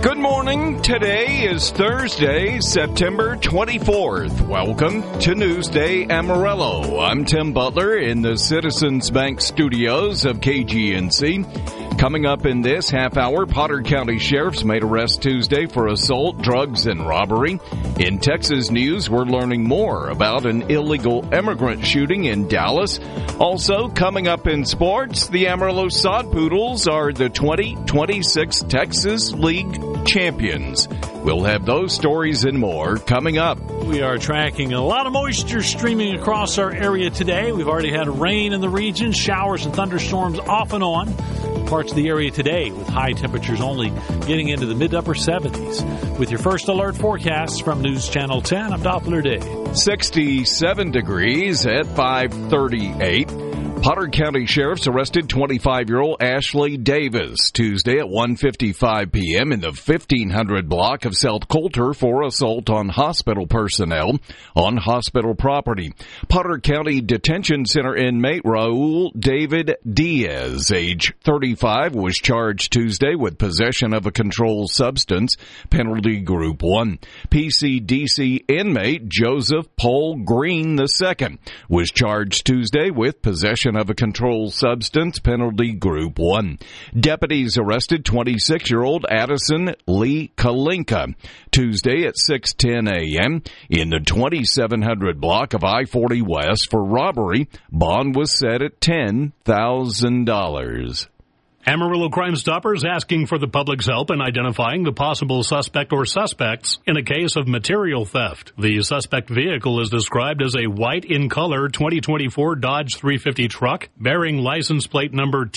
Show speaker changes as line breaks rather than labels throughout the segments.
Good morning. Today is Thursday, September 24th. Welcome to Newsday Amarillo. I'm Tim Butler in the Citizens Bank studios of KGNC. Coming up in this half hour, Potter County Sheriff's made arrest Tuesday for assault, drugs, and robbery. In Texas news, we're learning more about an illegal immigrant shooting in Dallas. Also, coming up in sports, the Amarillo Sod Poodles are the 2026 Texas League champions. We'll have those stories and more coming up.
We are tracking a lot of moisture streaming across our area today. We've already had rain in the region, showers and thunderstorms off and on parts of the area today, with high temperatures only getting into the mid-upper 70s. With your first alert forecast from News Channel 10, I'm Doppler Day.
67 degrees at 5:38. Potter County Sheriff's arrested 25-year-old Ashley Davis Tuesday at 1:55 p.m. in the 1500 block of South Coulter for assault on hospital personnel on hospital property. Potter County Detention Center inmate Raul David Diaz, age 35, was charged Tuesday with possession of a controlled substance, penalty group 1. PCDC inmate Joseph Paul Green II was charged Tuesday with possession of a controlled substance, penalty group 1. Deputies arrested 26-year-old Addison Lee Kalinka Tuesday at 6:10 a.m. in the 2700 block of I-40 West for robbery. Bond was set at $10,000.
Amarillo Crime Stoppers asking for the public's help in identifying the possible suspect or suspects in a case of material theft. The suspect vehicle is described as a white in color 2024 Dodge 350 truck bearing license plate number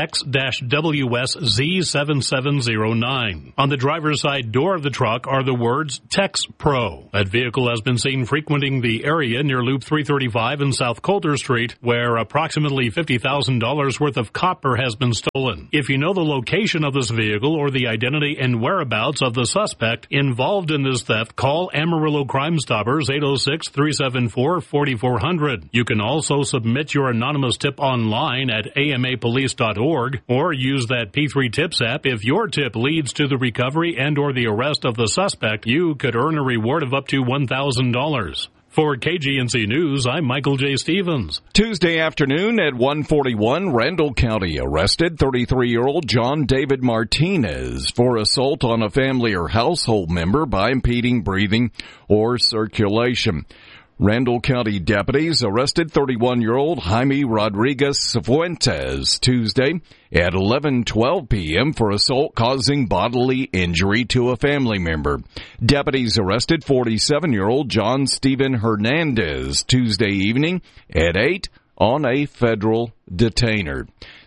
TX-WSZ7709. On the driver's side door of the truck are the words Tex Pro. That vehicle has been seen frequenting the area near Loop 335 and South Coulter Street, where approximately $50,000 worth of copper has been stolen. If you know the location of this vehicle or the identity and whereabouts of the suspect involved in this theft, call Amarillo Crime Stoppers 806-374-4400. You can also submit your anonymous tip online at amapolice.org or use that P3 Tips app. If your tip leads to the recovery and or the arrest of the suspect, you could earn a reward of up to $1,000. For KGNC News, I'm Michael J. Stevens.
Tuesday afternoon at 1:41, Randall County arrested 33-year-old John David Martinez for assault on a family or household member by impeding breathing or circulation. Randall County deputies arrested 31-year-old Jaime Rodriguez Fuentes Tuesday at 11:12 p.m. for assault causing bodily injury to a family member. Deputies arrested 47-year-old John Stephen Hernandez Tuesday evening at 8 on a federal detainer.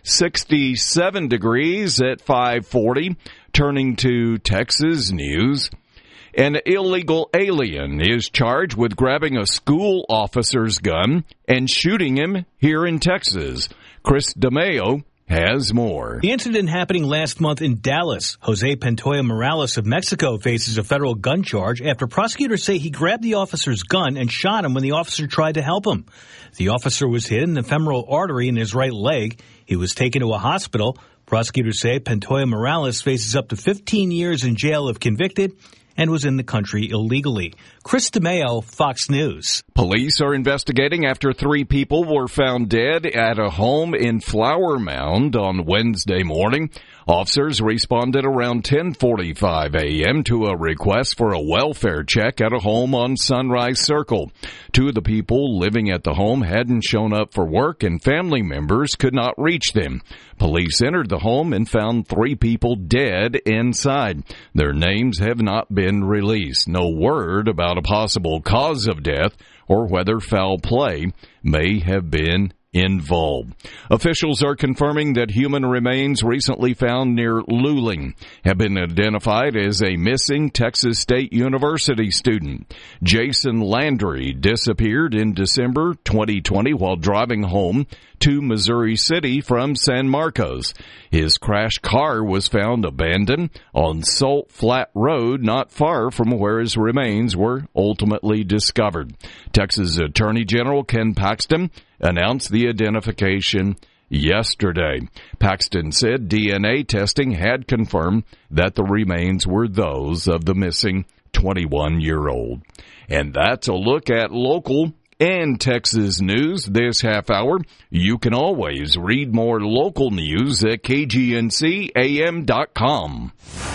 67 degrees at 5:40. Turning to Texas news. An illegal alien is charged with grabbing a school officer's gun and shooting him here in Texas. Chris DeMeo has more.
The incident happening last month in Dallas. Jose Pantoja Morales of Mexico faces a federal gun charge after prosecutors say he grabbed the officer's gun and shot him when the officer tried to help him. The officer was hit in the femoral artery in his right leg. He was taken to a hospital. Prosecutors say Pantoja Morales faces up to 15 years in jail if convicted and was in the country illegally. Chris DeMeo, Fox News.
Police are investigating after 3 people were found dead at a home in Flower Mound on Wednesday morning. Officers responded around 10:45 a.m. to a request for a welfare check at a home on Sunrise Circle. 2 of the people living at the home hadn't shown up for work and family members could not reach them. Police entered the home and found 3 people dead inside. Their names have not been released. No word about a possible cause of death or whether foul play may have been involved. Officials are confirming that human remains recently found near Luling have been identified as a missing Texas State University student. Jason Landry disappeared in December 2020 while driving home to Missouri City from San Marcos. His crashed car was found abandoned on Salt Flat Road, not far from where his remains were ultimately discovered. Texas Attorney General Ken Paxton announced the identification yesterday. Paxton said DNA testing had confirmed that the remains were those of the missing 21-year-old. And that's a look at local and Texas news this half hour. You can always read more local news at kgncam.com.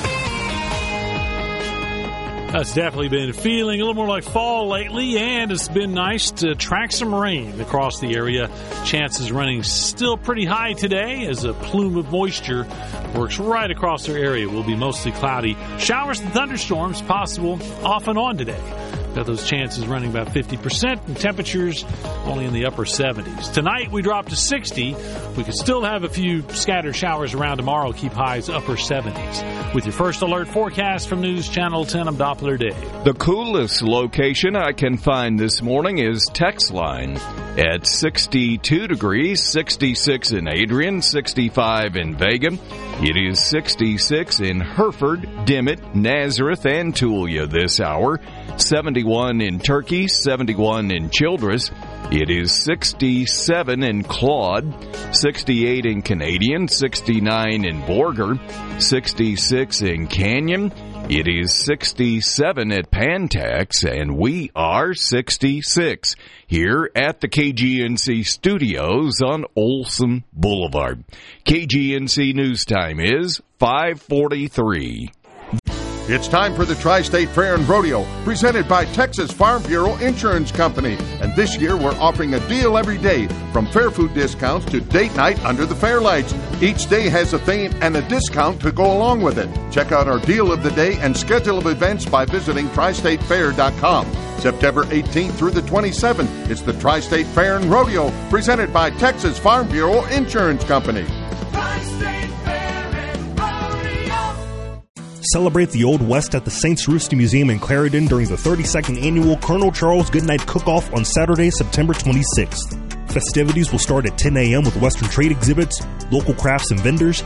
It's definitely been feeling a little more like fall lately, and it's been nice to track some rain across the area. Chances running still pretty high today as a plume of moisture works right across our area. Will be mostly cloudy. Showers and thunderstorms possible off and on today. Got those chances running about 50%, and temperatures only in the upper 70s. Tonight we drop to 60. We could still have a few scattered showers around tomorrow. Keep highs upper 70s. With your first alert forecast from News Channel 10, I'm Doppler Dave.
The coolest location I can find this morning is Texline at 62 degrees, 66 in Adrian, 65 in Vega. It is 66 in Hereford, Dimmitt, Nazareth, and Tulia this hour. 71 in Turkey, 71 in Childress. It is 67 in Claude, 68 in Canadian, 69 in Borger, 66 in Canyon. It is 67 at Pantax, and we are 66 here at the KGNC studios on Olson Boulevard. KGNC News Time is 5:43.
It's time for the Tri-State Fair and Rodeo, presented by Texas Farm Bureau Insurance Company. And this year, we're offering a deal every day, from fair food discounts to date night under the fair lights. Each day has a theme and a discount to go along with it. Check out our deal of the day and schedule of events by visiting tristatefair.com. September 18th through the 27th, it's the Tri-State Fair and Rodeo, presented by Texas Farm Bureau Insurance Company.
Tri-State Fair and Rodeo.
Celebrate the Old West at the St. Rooster Museum in Clarendon during the 32nd Annual Colonel Charles Goodnight Cook-Off on Saturday, September 26th. Festivities will start at 10 a.m. with Western trade exhibits, local crafts and vendors,